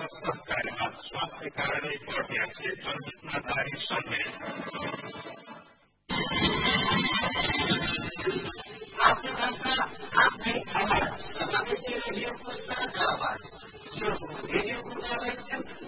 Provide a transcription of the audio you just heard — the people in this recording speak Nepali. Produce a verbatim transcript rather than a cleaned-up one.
सरकारीमा स्वास्थ्य कारणले बढ्ने से जनहितमा जारी सन्देश। आफ्नो भाषा आफ्नै आवाज समावेशी रेडियोको साझा आवाज यो रेडियोको